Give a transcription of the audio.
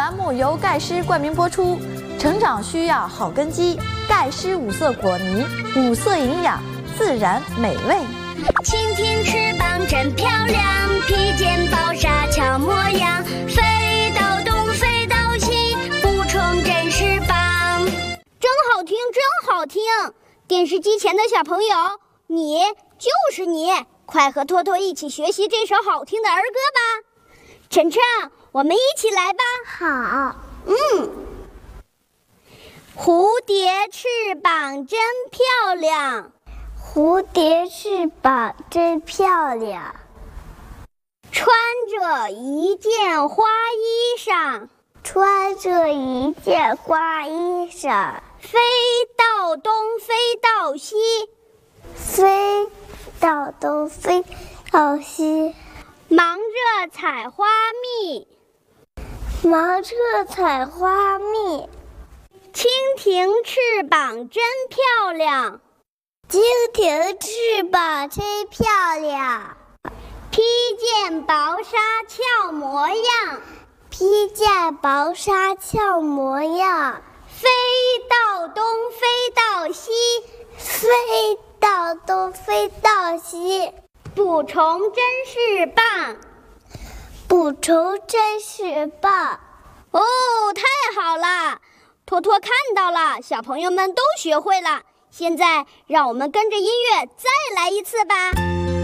栏目由盖诗冠名播出。成长需要好根基，盖诗五色果泥，五色营养，自然美味。 蜻蜓翅膀真漂亮，披肩抱纱俏模样，飞到东飞到西，补充真是棒。 真好听，真好听！电视机前的小朋友，你就是你，快和托托一起学习这首好听的儿歌吧。晨晨，我们一起来吧。 好。 蝴蝶翅膀真漂亮， 蝴蝶翅膀真漂亮， 穿着一件花衣裳， 穿着一件花衣裳， 飞到东飞到西， 飞到东飞到西， 忙着采花蜜， 忙着采花蜜。 蜻蜓翅膀真漂亮， 蜻蜓翅膀真漂亮， 披件薄纱俏模样， 披件薄纱俏模样， 飞到东飞到西， 飞到东飞到西， 补充真是棒， 补充真是棒。 哦，太好了！托托看到了，小朋友们都学会了。现在让我们跟着音乐再来一次吧。